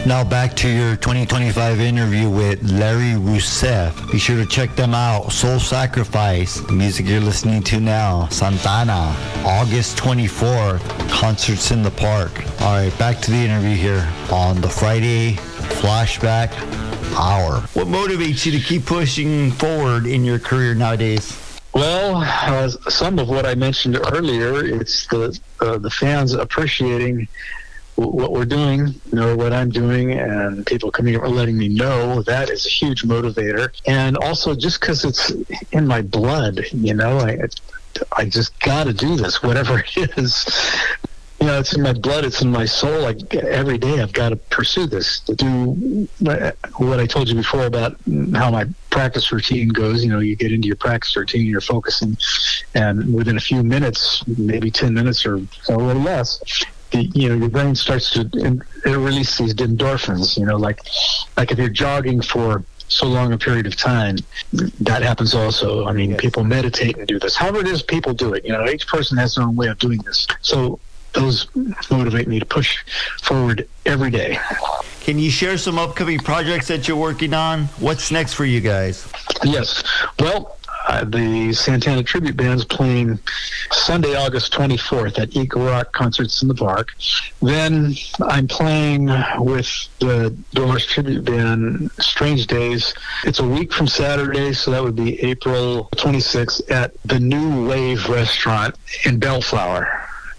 Now back to your 2025 interview with Larry Rousseff. Be sure to check them out. Soul Sacrifice, the music you're listening to now. Santana, August 24th, concerts in the park. All right, back to the interview here on the Friday Flashback Hour. What motivates you to keep pushing forward in your career nowadays? Well, some of what I mentioned earlier, it's the fans appreciating what we're doing, what I'm doing, and people coming up and letting me know. That is a huge motivator. And also just because it's in my blood, I just got to do this, whatever it is. It's in my blood, it's in my soul. Like every day I've got to pursue this, to do what I told you before about how my practice routine goes. You get into your practice routine, you're focusing, and within a few minutes, maybe 10 minutes or less, your brain starts to release these endorphins, like if you're jogging for so long a period of time, that happens also. I mean, yes. People meditate and do this. However it is people do it. Each person has their own way of doing this. So those motivate me to push forward every day. Can you share some upcoming projects that you're working on? What's next for you guys? Yes. Well, the Santana Tribute Band's playing Sunday, August 24th at Eagle Rock Concerts in the Park. Then I'm playing with the Doors Tribute Band, Strange Days. It's a week from Saturday, so that would be April 26th at the New Wave Restaurant in Bellflower.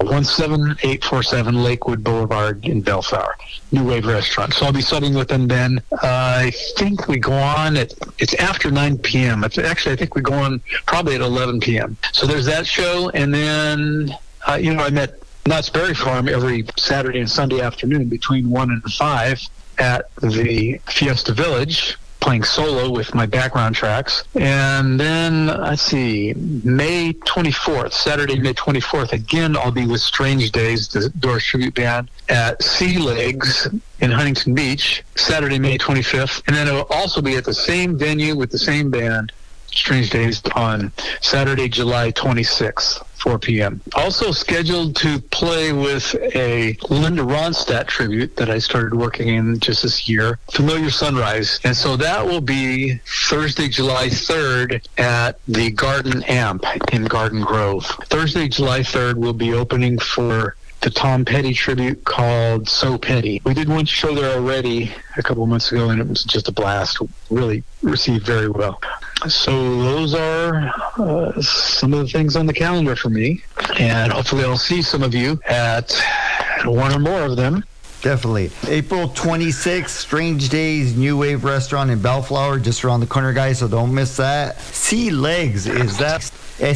17847 Lakewood Boulevard in Bellflower, New Wave Restaurant. So I'll be subbing with them then. I think we go on it's after 9 p.m. I think we go on probably at 11 p.m. So there's that show. And then, I'm at Knott's Berry Farm every Saturday and Sunday afternoon between 1 and 5 at the Fiesta Village, playing solo with my background tracks. And then, let's see, May 24th, Saturday, May 24th, again, I'll be with Strange Days, the Doors Tribute Band, at Sea Legs in Huntington Beach, Saturday, May 25th. And then it'll also be at the same venue with the same band, Strange Days, on Saturday, July 26th, 4 p.m. Also scheduled to play with a Linda Ronstadt tribute that I started working in just this year, Familiar Sunrise. And so that will be Thursday, July 3rd at the Garden Amp in Garden Grove. Thursday, July 3rd, we'll be opening for the Tom Petty tribute called So Petty. We did one show there already a couple of months ago, and it was just a blast. Really received very well. So those are some of the things on the calendar for me, and hopefully I'll see some of you at one or more of them. Definitely. April 26th, Strange Days, New Wave Restaurant in Bellflower, just around the corner, guys, so don't miss that. Sea Legs, is that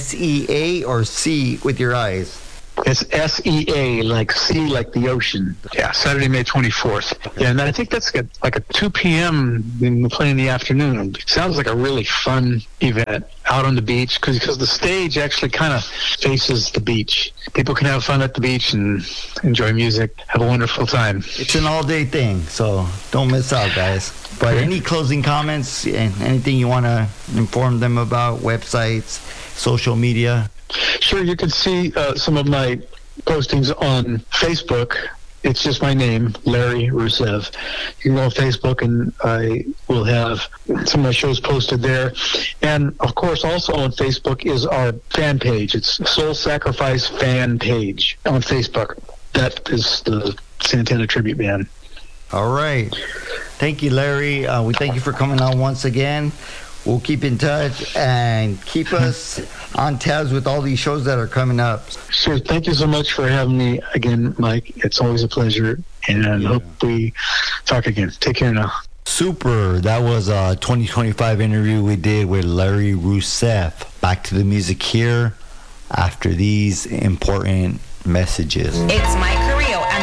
S-E-A or C with your eyes? It's S-E-A, like sea, like the ocean. Yeah, Saturday, May 24th. Yeah, and I think that's like a 2 p.m. and we play in the afternoon. Sounds like a really fun event out on the beach because the stage actually kind of faces the beach. People can have fun at the beach and enjoy music, have a wonderful time. It's an all-day thing, so don't miss out, guys. But any closing comments and anything you want to inform them about, websites, social media? Sure, you can see some of my postings on Facebook. It's just my name, Larry Rousseff. You can go on Facebook, and I will have some of my shows posted there. And, of course, also on Facebook is our fan page. It's Soul Sacrifice fan page on Facebook. That is the Santana Tribute Band. All right. Thank you, Larry. We thank you for coming on once again. We'll keep in touch and keep us on tabs with all these shows that are coming up. Sure. Thank you so much for having me again, Mike. It's always a pleasure, and hope we talk again. Take care now. Super. That was a 2025 interview we did with Larry Rousseff. Back to the music here after these important messages. It's Mike